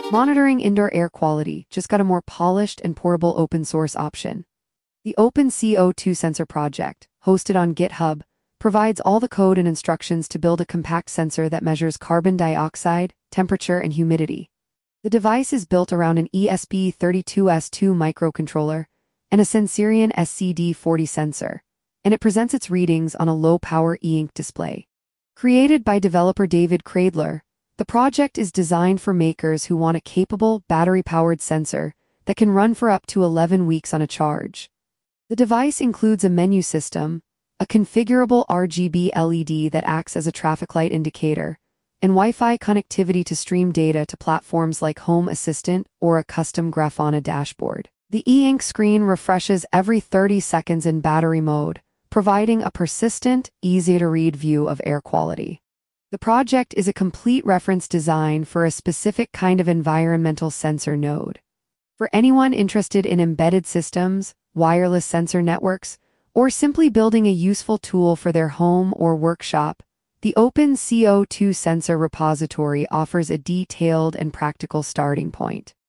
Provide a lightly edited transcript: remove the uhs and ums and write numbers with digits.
Monitoring indoor air quality just got a more polished and portable open source option. The Open CO2 Sensor project, hosted on GitHub, provides all the code and instructions to build a compact sensor that measures carbon dioxide, temperature, and humidity. The device is built around an ESP32S2 microcontroller and a Sensirion SCD40 sensor, and it presents its readings on a low-power e-ink display. Created by developer David Kreidler, the project is designed for makers who want a capable, battery-powered sensor that can run for up to 11 weeks on a charge. The device includes a menu system, a configurable RGB LED that acts as a traffic light indicator, and Wi-Fi connectivity to stream data to platforms like Home Assistant or a custom Grafana dashboard. The e-ink screen refreshes every 30 seconds in battery mode, providing a persistent, easy-to-read view of air quality. The project is a complete reference design for a specific kind of environmental sensor node. For anyone interested in embedded systems, wireless sensor networks, or simply building a useful tool for their home or workshop, the Open CO2 Sensor repository offers a detailed and practical starting point.